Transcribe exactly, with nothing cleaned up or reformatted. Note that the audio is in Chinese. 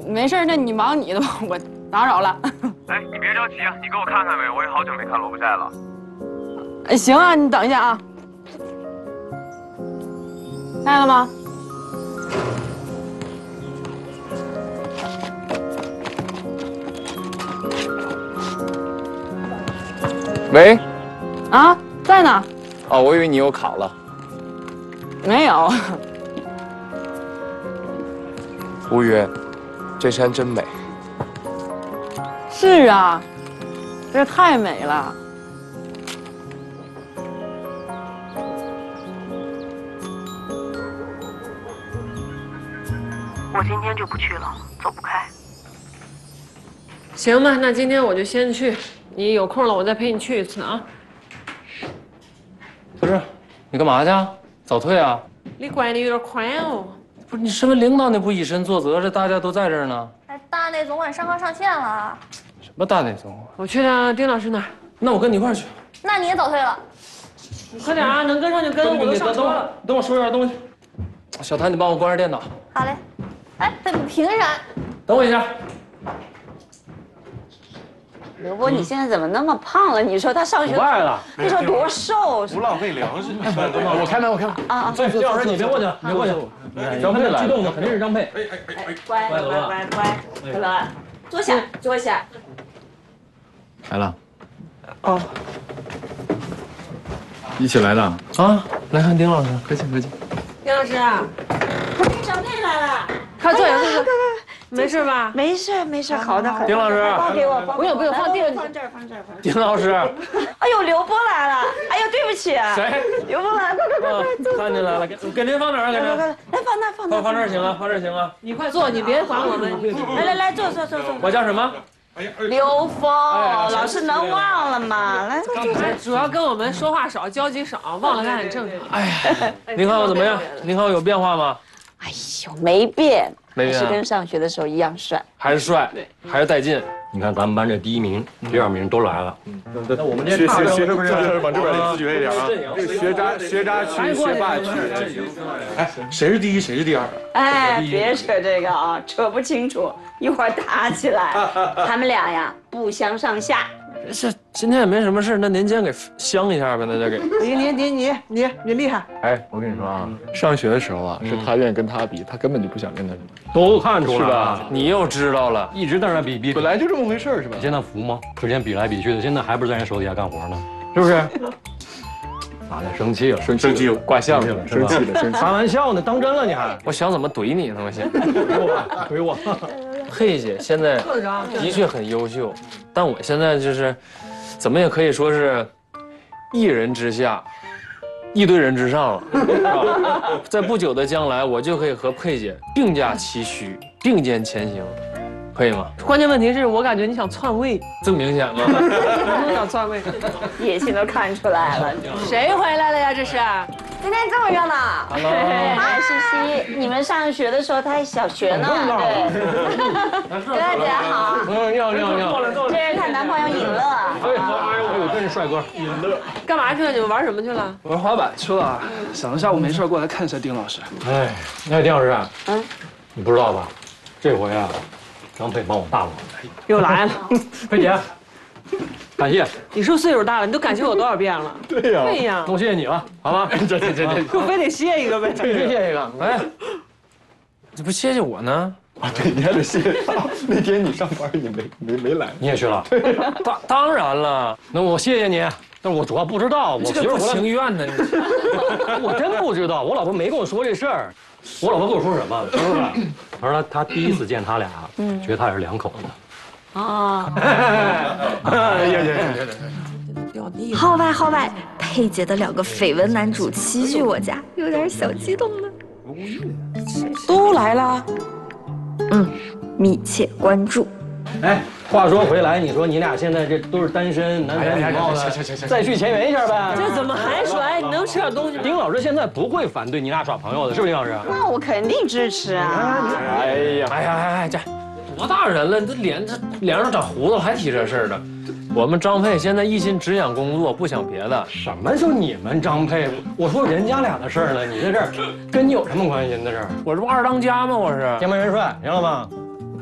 没事，那你忙你的吧，我打扰了。 哎，你别着急啊，你给我看看呗，我也好久没看萝卜寨了。 哎，行啊，你等一下啊。看见了吗？ 喂， 啊，在呢。 哦，我以为你又卡了。 没有。 吴云，这山真美。 是啊，这太美了。 我今天就不去了，走不开。 行吧，那今天我就先去，你有空了我再陪你去一次啊。 不是，你干嘛去啊？早退啊？ 你拐的有点快哦。 不是，你身为领导，你不以身作则？这大家都在这儿呢。 哎，大内总管上纲上线了。 什么大内总管？ 我去趟丁老师那儿。 那我跟你一块儿去。 那你也早退了。 你快点啊，能跟上就跟，我都上车了。 等我收拾点东西。小谭，你帮我关上电脑。 好嘞。哎，凭啥？ 等我一下。 刘波，你现在怎么那么胖了？你说他上学坏了， 那时候多瘦， 不浪费粮食。 我开门，我开门啊！ 丁老师，你别过去，别过去。张佩来，激动的肯定是张佩。 哎哎，乖乖乖乖，快乐，坐下坐下。 来了。哦。一起来的啊！来看丁老师， 客气客气。 丁老师， 张佩来了， 快坐下，坐下。没事吧？ 没事没事，好的好的。 丁老师， 包给我， 不用不用，放地上， 放这儿放这儿放这儿。 丁老师， 哎呦，刘波来了！哎呦，对不起。 谁？ 刘波来了，快快快快， 看见来了，给给您放哪儿？给您。 来放那放那。 放放这儿行了，放这儿行了。 你快坐，你别管我们。 来来来，坐坐坐坐。 我叫什么？ 刘峰，老师能忘了吗？来坐坐坐。 主要跟我们说话少，交集少，忘了他很正常。 哎呀，您看我怎么样？您看我有变化吗？ 哎呦，没变， 没变， 还是跟上学的时候一样帅， 还是帅，还是带劲。 你看咱们班这第一名、第二名都来了。 那我们这学学学是不是往这边离自觉一点啊？这个学渣学渣区、学霸区。 哎，谁是第一，谁是第二？ 哎，别扯这个啊，扯不清楚，一会儿打起来。他们俩呀，不相上下。 这今天也没什么事，那您先给香一下呗，那就给。 你你你你你你厉害！ 哎，我跟你说啊，上学的时候啊，是他愿意跟他比，他根本就不想跟他比， 都看出来了， 你又知道了， 一直在那比比。 本来就这么回事是吧？ 你现在服吗？之前比来比去的，现在还不是在人手底下干活呢，是不是？咋的？生气了？ 生生气了， 挂相了，生气了，生气。 开玩笑呢，当真了你还？ 我想怎么怼你呢？我想怼我，怼我。 佩姐现在的确很优秀，但我现在就是，怎么也可以说是一人之下，一堆人之上了，是吧？在不久的将来，我就可以和佩姐并驾齐驱，并肩前行，可以吗？ 关键问题是我感觉你想篡位， 这么明显吗？ 想篡位， 野心都看出来了。 谁回来了呀？这是。 今天这么热闹。 哎，西西，你们上学的时候他还小学呢，对。 哥姐好。 嗯，你好，你好，你好。 这是她男朋友尹乐。 哎呦，真是帅哥。 尹乐。 干嘛去了？你们玩什么去了？ 玩滑板去了，想着下午没事过来看一下丁老师。 哎，那丁老师， 嗯， 你不知道吧？这回啊，张佩帮我大忙。 又来了， 佩姐，感谢。 你说岁数大了，你都感谢我多少遍了？ 对呀， 对呀， 那我谢谢你了，好吧？ 这这这这， 我非得谢一个呗。 必须谢一个。 哎，这不谢谢我呢？ 啊，对，你还得谢谢他。那天你上班你没没没来， 你也去了？ 当当然了， 那我谢谢你，但是我主要不知道，我媳妇不情愿呢。 我真不知道，我老婆没跟我说这事儿。我老婆跟我说什么？她说吧，她说她第一次见他俩，觉得他也是两口子。 哦。 哎呀呀呀呀！ 掉地号外号外，佩姐的两个绯闻男主齐聚我家，有点小激动呢。 都来了。 嗯，密切关注。 哎，话说回来，你说你俩现在这都是单身，男才女貌的，再续前缘一下呗。 这怎么还说？哎，你能吃点东西吗？ 丁老师现在不会反对你俩耍朋友的，是不是丁老师？ 那我肯定支持啊！ 哎呀，哎呀，哎呀，这多大人了，这脸这脸上长胡子了，还提这事儿呢？我们张佩现在一心只想工作，不想别的。 什么就你们张佩？我说人家俩的事儿呢，你在这儿跟你有什么关系？在这儿， 我这不二当家吗？我是天门元帅，行了吗？